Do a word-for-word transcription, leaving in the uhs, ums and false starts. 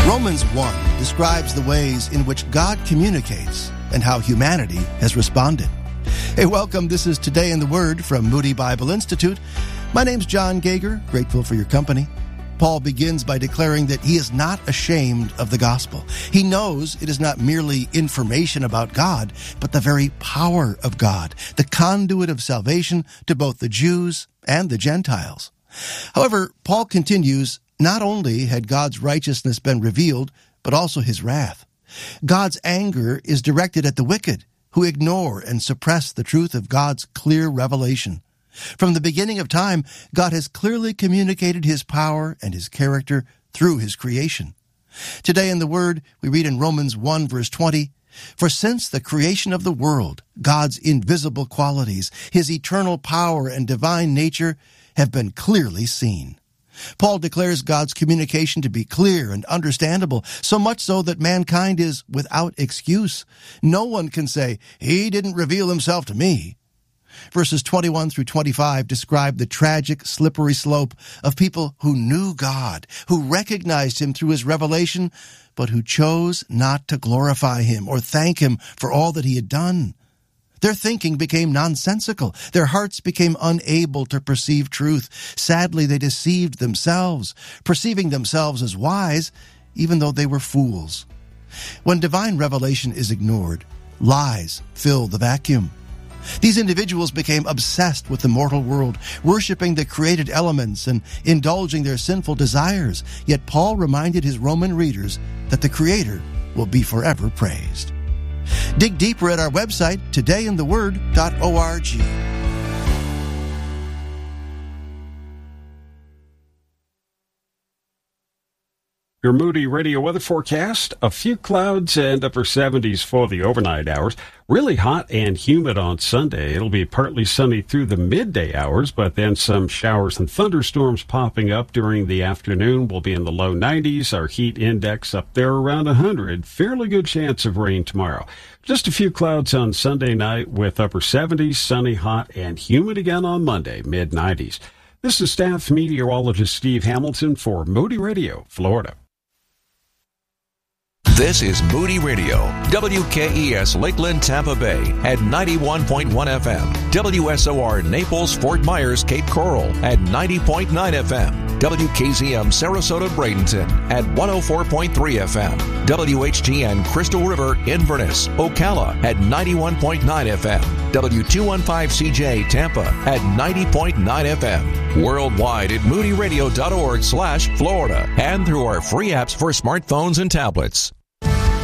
Romans one describes the ways in which God communicates and how humanity has responded. Hey, welcome. This is Today in the Word from Moody Bible Institute. My name's John Gager, grateful for your company. Paul begins by declaring that he is not ashamed of the gospel. He knows it is not merely information about God, but the very power of God, the conduit of salvation to both the Jews and the Gentiles. However, Paul continues, not only had God's righteousness been revealed, but also his wrath. God's anger is directed at the wicked, who ignore and suppress the truth of God's clear revelation. From the beginning of time, God has clearly communicated his power and his character through his creation. Today in the Word, we read in Romans one, verse twenty, "For since the creation of the world, God's invisible qualities, his eternal power and divine nature have been clearly seen." Paul declares God's communication to be clear and understandable, so much so that mankind is without excuse. No one can say, "He didn't reveal himself to me." Verses twenty-one through twenty-five describe the tragic, slippery slope of people who knew God, who recognized him through his revelation, but who chose not to glorify him or thank him for all that he had done. Their thinking became nonsensical. Their hearts became unable to perceive truth. Sadly, they deceived themselves, perceiving themselves as wise, even though they were fools. When divine revelation is ignored, lies fill the vacuum. These individuals became obsessed with the mortal world, worshiping the created elements and indulging their sinful desires. Yet Paul reminded his Roman readers that the Creator will be forever praised. Dig deeper at our website, today in the word dot org. Your Moody Radio weather forecast, a few clouds and upper seventies for the overnight hours. Really hot and humid on Sunday. It'll be partly sunny through the midday hours, but then some showers and thunderstorms popping up during the afternoon. We'll be in the low nineties. Our heat index up there around one hundred. Fairly good chance of rain tomorrow. Just a few clouds on Sunday night with upper seventies, sunny, hot, and humid again on Monday, mid nineties. This is staff meteorologist Steve Hamilton for Moody Radio, Florida. This is Moody Radio, W K E S Lakeland, Tampa Bay at ninety-one point one F M, W S O R Naples, Fort Myers, Cape Coral at ninety point nine F M, W K Z M Sarasota, Bradenton at one oh four point three F M, W H G N Crystal River, Inverness, Ocala at ninety-one point nine F M, W two fifteen C J Tampa at ninety point nine F M, worldwide at moody radio dot org slash Florida and through our free apps for smartphones and tablets.